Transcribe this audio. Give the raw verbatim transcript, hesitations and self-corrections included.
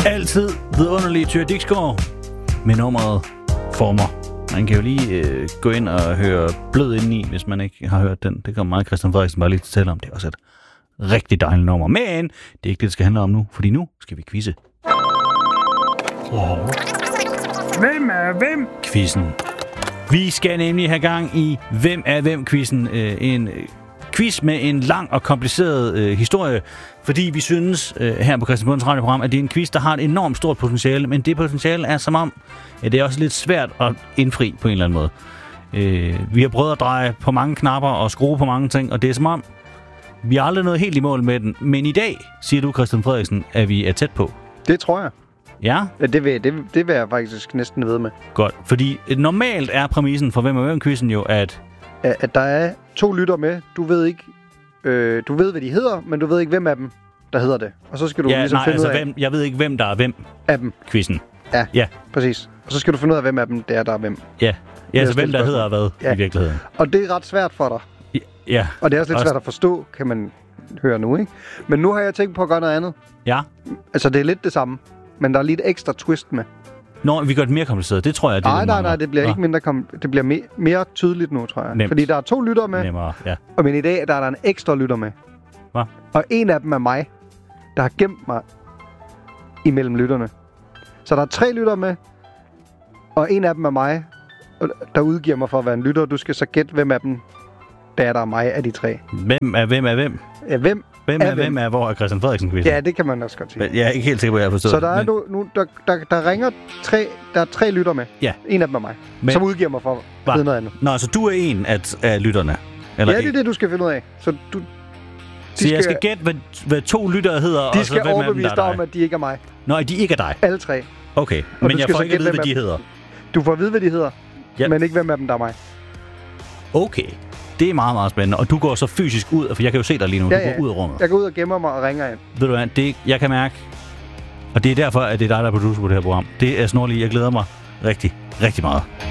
Altid vidunderlige Thyra Dixgaard med nummeret Former. Man kan jo lige øh, gå ind og høre Blød indeni, hvis man ikke har hørt den. Det kommer meget Christian Frederiksen bare lige til at tale om. Det er også et rigtig dejligt nummer. Men det er ikke det, det skal handle om nu, fordi nu skal vi quizze. Oh. Hvem er hvem? Quizzen. Vi skal nemlig have gang i Hvem er hvem-quizzen. Øh, en quiz med en lang og kompliceret øh, historie, fordi vi synes øh, her på Christiansborgs radioprogram, at det er en quiz, der har et enormt stort potentiale, men det potentiale er som om, at det er også lidt svært at indfri på en eller anden måde. Øh, vi har prøvet at dreje på mange knapper og skrue på mange ting, og det er som om, vi har aldrig nået helt i mål med den. Men i dag, siger du, Christian Frederiksen, at vi er tæt på. Det tror jeg. Ja? Ja, det vil, det, det vil jeg faktisk næsten ved med. Godt, fordi normalt er præmissen for Hvem er hvem-quizzen jo, at... At der er to lytter med. Du ved ikke, øh, du ved, hvad de hedder, men du ved ikke, hvem af dem, der hedder det. Og så skal du ja, ligesom nej, finde altså, ud af... Hvem, jeg ved ikke, hvem der er hvem af dem. Quizzen. Ja, ja, præcis. Og så skal du finde ud af, hvem af dem, det er, der er hvem. Ja, ja altså hvem der hedder hvad ja. I virkeligheden. Og det er ret svært for dig. Ja. Og det er også lidt også... svært at forstå, kan man høre nu, ikke? Men nu har jeg tænkt på at gøre noget andet. Ja. Altså, det er lidt det samme, men der er lige et ekstra twist med. Nå, vi gør det mere kompliceret. Det tror jeg, det nej, er nej, nej, det bliver Nå. ikke mindre kom... Det bliver me- mere tydeligt nu, tror jeg. Nemt. Fordi der er to lyttere med. Nemmere, ja. Og men i dag der er der en ekstra lytter med. Hvad? Og en af dem er mig, der har gemt mig imellem lytterne. Så der er tre lyttere med, og en af dem er mig, der udgiver mig for at være en lytter. Du skal så gætte, hvem af dem, der er der er mig af de tre. Hvem er hvem er hvem? Ja, hvem Hvem er, er hvem er hvor er Christian Frederiksen quizzen? Ja, det kan man også godt sige. Jeg er ikke helt sikker på, at jeg har forstået. Så der er men... nu, nu der, der, der ringer tre, der er tre lytter med. Ja. En af dem er mig, men... som udgiver mig for at vide noget andet. Nå, så du er en af, af lytterne? Eller ja, det er det, du skal finde ud af. Så du... Så skal... jeg skal gætte, hvad, hvad to lyttere hedder, de og så skal hvem overbevise dig om, at de ikke er mig. Nå, de ikke er dig? Alle tre. Okay, og men jeg får ikke at vide, hvad de hedder. Du får at vide, hvad de hedder, ja. Men ikke hvem af dem, der er mig. Okay. Det er meget, meget spændende. Og du går så fysisk ud, for jeg kan jo se dig lige nu. Ja, du ja. går ud af rummet. Jeg går ud og gemmer mig og ringer ind. Ved du hvad, det, jeg kan mærke, og det er derfor, at det er dig, der er producer på det her program. Det er snorligt. Jeg glæder mig rigtig, rigtig meget.